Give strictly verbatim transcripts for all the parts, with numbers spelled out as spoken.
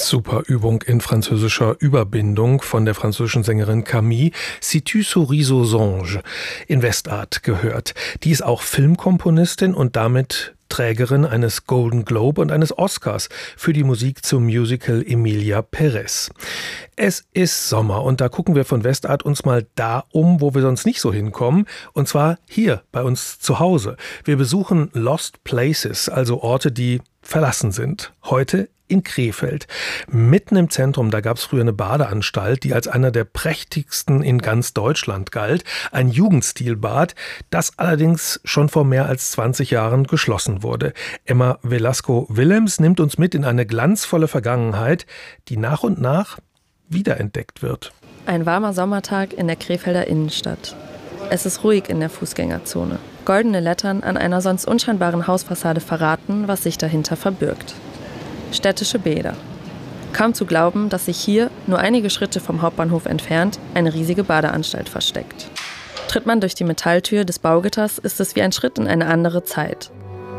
Super Übung in französischer Überbindung von der französischen Sängerin Camille. Si tu souris aux anges in Westart gehört. Die ist auch Filmkomponistin und damit Trägerin eines Golden Globe und eines Oscars für die Musik zum Musical Emilia Pérez. Es ist Sommer und da gucken wir von Westart uns mal da um, wo wir sonst nicht so hinkommen, und zwar hier bei uns zu Hause. Wir besuchen Lost Places, also Orte, die verlassen sind. Heute in Krefeld. Mitten im Zentrum, da gab es früher eine Badeanstalt, die als einer der prächtigsten in ganz Deutschland galt. Ein Jugendstilbad, das allerdings schon vor mehr als zwanzig Jahren geschlossen wurde. Emma Velasco-Willems nimmt uns mit in eine glanzvolle Vergangenheit, die nach und nach wiederentdeckt wird. Ein warmer Sommertag in der Krefelder Innenstadt. Es ist ruhig in der Fußgängerzone. Goldene Lettern an einer sonst unscheinbaren Hausfassade verraten, was sich dahinter verbirgt. Städtische Bäder. Kaum zu glauben, dass sich hier, nur einige Schritte vom Hauptbahnhof entfernt, eine riesige Badeanstalt versteckt. Tritt man durch die Metalltür des Baugitters, ist es wie ein Schritt in eine andere Zeit.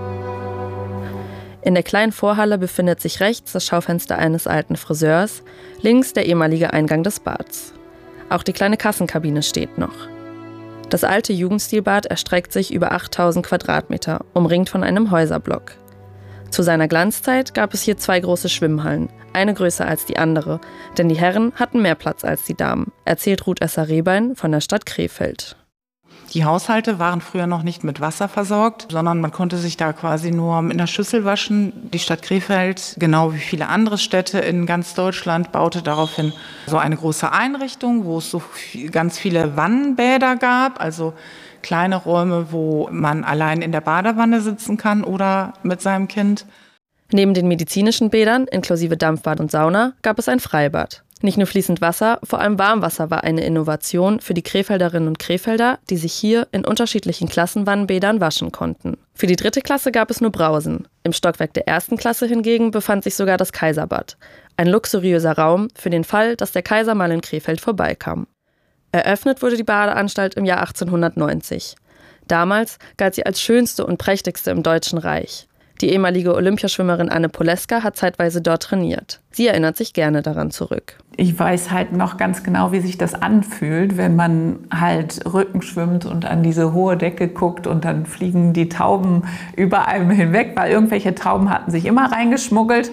In der kleinen Vorhalle befindet sich rechts das Schaufenster eines alten Friseurs, links der ehemalige Eingang des Bads. Auch die kleine Kassenkabine steht noch. Das alte Jugendstilbad erstreckt sich über achttausend Quadratmeter, umringt von einem Häuserblock. Zu seiner Glanzzeit gab es hier zwei große Schwimmhallen, eine größer als die andere, denn die Herren hatten mehr Platz als die Damen, erzählt Ruth Esser-Rehbein von der Stadt Krefeld. Die Haushalte waren früher noch nicht mit Wasser versorgt, sondern man konnte sich da quasi nur mit einer Schüssel waschen. Die Stadt Krefeld, genau wie viele andere Städte in ganz Deutschland, baute daraufhin so eine große Einrichtung, wo es so viel, ganz viele Wannenbäder gab, also kleine Räume, wo man allein in der Badewanne sitzen kann oder mit seinem Kind. Neben den medizinischen Bädern, inklusive Dampfbad und Sauna, gab es ein Freibad. Nicht nur fließend Wasser, vor allem Warmwasser war eine Innovation für die Krefelderinnen und Krefelder, die sich hier in unterschiedlichen Klassenwannenbädern waschen konnten. Für die dritte Klasse gab es nur Brausen. Im Stockwerk der ersten Klasse hingegen befand sich sogar das Kaiserbad. Ein luxuriöser Raum für den Fall, dass der Kaiser mal in Krefeld vorbeikam. Eröffnet wurde die Badeanstalt im Jahr achtzehnhundertneunzig. Damals galt sie als schönste und prächtigste im Deutschen Reich. Die ehemalige Olympiaschwimmerin Anne Poleska hat zeitweise dort trainiert. Sie erinnert sich gerne daran zurück. Ich weiß halt noch ganz genau, wie sich das anfühlt, wenn man halt Rücken schwimmt und an diese hohe Decke guckt und dann fliegen die Tauben über einem hinweg, weil irgendwelche Tauben hatten sich immer reingeschmuggelt.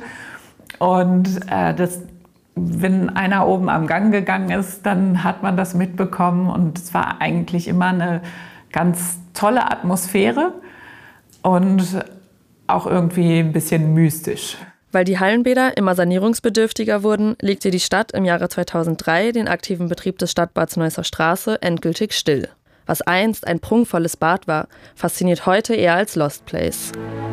Und äh, das, wenn einer oben am Gang gegangen ist, dann hat man das mitbekommen. Und es war eigentlich immer eine ganz tolle Atmosphäre und auch irgendwie ein bisschen mystisch. Weil die Hallenbäder immer sanierungsbedürftiger wurden, legte die Stadt im Jahre zweitausenddrei den aktiven Betrieb des Stadtbads Neusser Straße endgültig still. Was einst ein prunkvolles Bad war, fasziniert heute eher als Lost Place.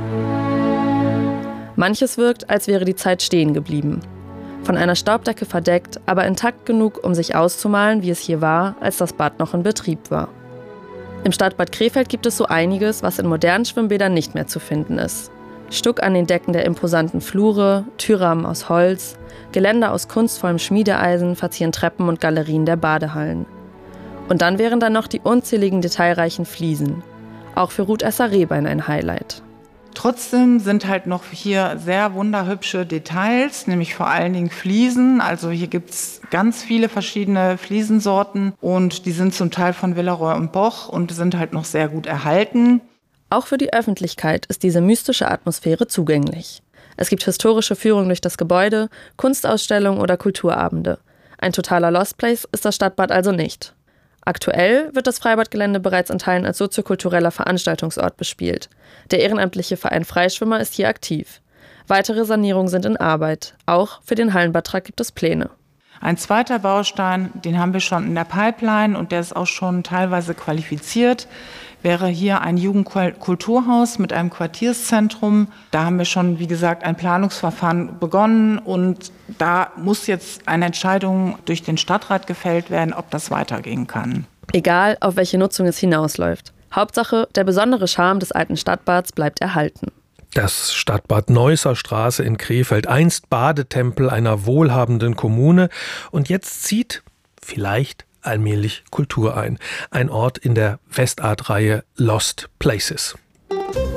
Manches wirkt, als wäre die Zeit stehen geblieben. Von einer Staubdecke verdeckt, aber intakt genug, um sich auszumalen, wie es hier war, als das Bad noch in Betrieb war. Im Stadtbad Krefeld gibt es so einiges, was in modernen Schwimmbädern nicht mehr zu finden ist. Stuck an den Decken der imposanten Flure, Türrahmen aus Holz, Geländer aus kunstvollem Schmiedeeisen verzieren Treppen und Galerien der Badehallen. Und dann wären da noch die unzähligen detailreichen Fliesen. Auch für Ruth Esser-Rehbein ein Highlight. Trotzdem sind halt noch hier sehr wunderhübsche Details, nämlich vor allen Dingen Fliesen. Also hier gibt es ganz viele verschiedene Fliesensorten und die sind zum Teil von Villeroy und Boch und sind halt noch sehr gut erhalten. Auch für die Öffentlichkeit ist diese mystische Atmosphäre zugänglich. Es gibt historische Führungen durch das Gebäude, Kunstausstellungen oder Kulturabende. Ein totaler Lost Place ist das Stadtbad also nicht. Aktuell wird das Freibadgelände bereits in Teilen als soziokultureller Veranstaltungsort bespielt. Der ehrenamtliche Verein Freischwimmer ist hier aktiv. Weitere Sanierungen sind in Arbeit. Auch für den Hallenbadtrakt gibt es Pläne. Ein zweiter Baustein, den haben wir schon in der Pipeline und der ist auch schon teilweise qualifiziert, wäre hier ein Jugendkulturhaus mit einem Quartierszentrum. Da haben wir schon, wie gesagt, ein Planungsverfahren begonnen und da muss jetzt eine Entscheidung durch den Stadtrat gefällt werden, ob das weitergehen kann. Egal, auf welche Nutzung es hinausläuft. Hauptsache, der besondere Charme des alten Stadtbads bleibt erhalten. Das Stadtbad Neusser Straße in Krefeld, einst Badetempel einer wohlhabenden Kommune. Und jetzt zieht vielleicht allmählich Kultur ein. Ein Ort in der Westart-Reihe Lost Places.